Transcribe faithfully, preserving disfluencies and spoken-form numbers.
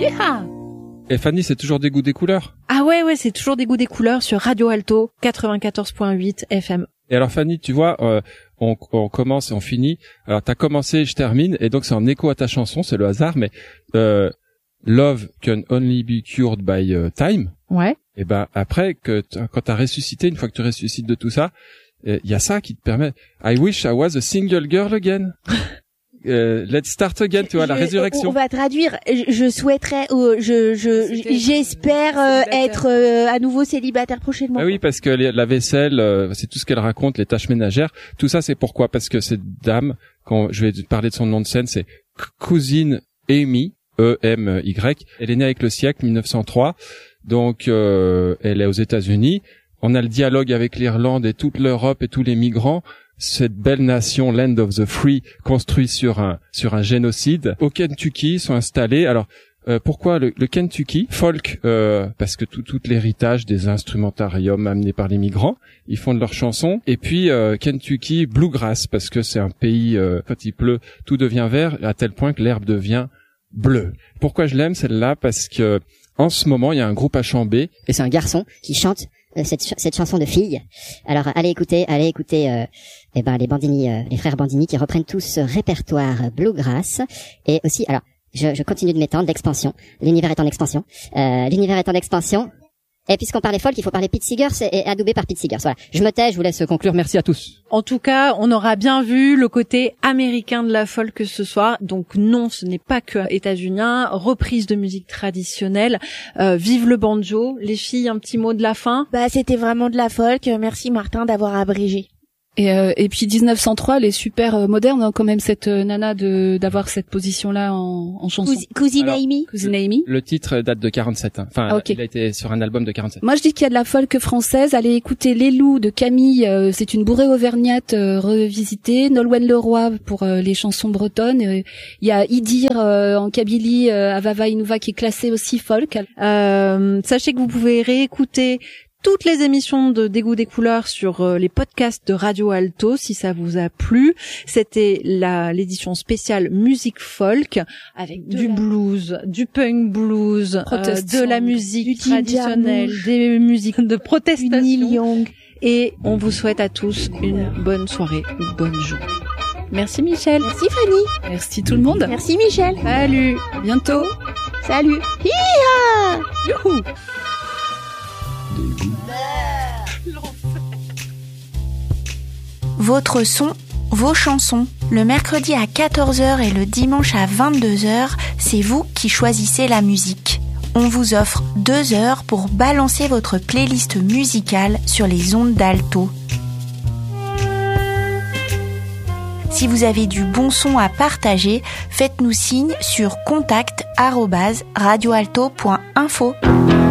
Yeeha. Et Fanny, c'est toujours des goûts des couleurs? Ah ouais, ouais, c'est toujours des goûts des couleurs sur Radio Alto quatre-vingt-quatorze point huit F M. Et alors Fanny, tu vois, euh, on, on commence et on finit. Alors t'as commencé, je termine, et donc c'est en écho à ta chanson, c'est le hasard, mais euh, Love can only be cured by uh, time. Ouais. Et ben après, que t- quand t'as ressuscité, une fois que tu ressuscites de tout ça, il y a ça qui te permet. I wish I was a single girl again. Euh, let's start again, tu vois, je, la résurrection. On va traduire. Je, je souhaiterais, euh, je, je, j'espère euh, être euh, à nouveau célibataire prochainement. Ah oui, parce que les, la vaisselle, euh, c'est tout ce qu'elle raconte, les tâches ménagères. Tout ça, c'est pourquoi? Parce que cette dame, quand je vais parler de son nom de scène, c'est Cousine Amy, E M Y. Elle est née avec le siècle, mille neuf cent trois. Donc, euh, elle est aux États-Unis. On a le dialogue avec l'Irlande et toute l'Europe et tous les migrants. Cette belle nation, Land of the Free, construite sur un sur un génocide. Au Kentucky, sont installés. Alors euh, pourquoi le, le Kentucky folk? euh, Parce que tout tout l'héritage des instrumentariums amenés par les migrants, ils font de leurs chansons. Et puis euh, Kentucky bluegrass, parce que c'est un pays euh, quand il pleut, tout devient vert à tel point que l'herbe devient bleue. Pourquoi je l'aime celle-là? Parce que en ce moment, il y a un groupe à Chambé. Et c'est un garçon qui chante euh, cette, ch- cette chanson de fille. Alors, allez écouter, allez écouter, euh, eh ben, les Bandini, euh, les frères Bandini qui reprennent tout ce répertoire bluegrass. Et aussi, alors, je, je continue de m'étendre, d'expansion. L'univers est en expansion. Euh, l'univers est en expansion. Et puisqu'on parlait folk, il faut parler Pete Seegers et adoubé par Pete Seegers. Voilà. Je me tais, je vous laisse conclure. Merci à tous. En tout cas, on aura bien vu le côté américain de la folk ce soir. Donc non, ce n'est pas que états-unien. Reprise de musique traditionnelle. Euh, vive le banjo. Les filles, un petit mot de la fin. Bah, c'était vraiment de la folk. Merci Martin d'avoir abrégé. Et, euh, et puis dix-neuf cent trois, elle est super euh, moderne hein, quand même cette euh, nana de d'avoir cette position-là en, en chanson. Cousi- Cousine Amy. Cousine Amy. Le titre date de quarante-sept. Hein. Enfin, Ah, okay. il a été sur un album de quarante-sept. Moi, je dis qu'il y a de la folk française. Allez écouter Les Loups de Camille. Euh, c'est une bourrée auvergnate euh, revisitée. Nolwenn Leroy pour euh, les chansons bretonnes. Euh, Il y a Idir euh, en Kabylie, euh, Avava Inouva qui est classée aussi folk. Euh, sachez que vous pouvez réécouter toutes les émissions de Dégoût des couleurs sur euh, les podcasts de Radio Alto si ça vous a plu. C'était la l'édition spéciale musique folk avec du la... blues, du punk blues, euh, de la musique du traditionnelle, des musiques de protestation. Neil Young. Et on vous souhaite à tous une bonne soirée, une bonne journée. Merci Michel. Merci Fanny. Merci tout le monde. Merci Michel. Salut. À bientôt. Salut. Hi-ha. Youhou. Votre son, vos chansons. Le mercredi à quatorze heures et le dimanche à vingt-deux heures, c'est vous qui choisissez la musique. On vous offre deux heures pour balancer votre playlist musicale sur les ondes d'Alto. Si vous avez du bon son à partager, faites-nous signe sur contact arobase radioalto point info.